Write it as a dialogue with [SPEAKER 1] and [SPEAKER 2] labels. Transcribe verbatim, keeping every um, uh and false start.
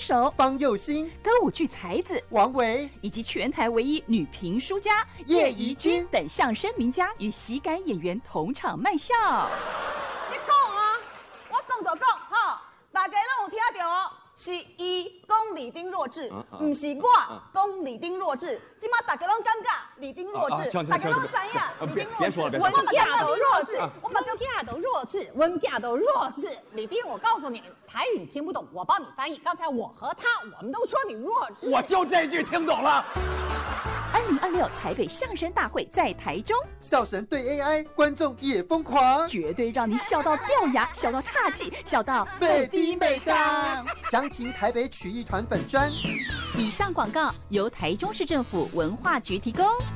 [SPEAKER 1] 手
[SPEAKER 2] 方佑兴、
[SPEAKER 1] 歌舞剧才子
[SPEAKER 2] 王维，
[SPEAKER 1] 以及全台唯一女评书家叶怡君等相声名家与喜感演员同场卖笑。
[SPEAKER 3] 你讲啊，我讲就讲哈，大家拢有听到哦。是伊讲李丁弱智，唔是我讲李丁弱智。今麦大家拢感觉李丁弱智，大家拢知影李丁弱智。
[SPEAKER 4] 文囝都弱智，我们文囝都弱智，文囝都弱智。李丁，我告诉你，台语你听不懂，我帮你翻译。刚才我和他，我们都说你弱智。
[SPEAKER 5] 我就这句听懂了。
[SPEAKER 1] 二零二六台北相声大会在台中，
[SPEAKER 2] 笑神对 A I， 观众也疯狂，
[SPEAKER 1] 绝对让你笑到掉牙，笑到岔气，笑到
[SPEAKER 2] 美低美刚。详情台北曲艺团粉专。
[SPEAKER 1] 以上广告由台中市政府文化局提供。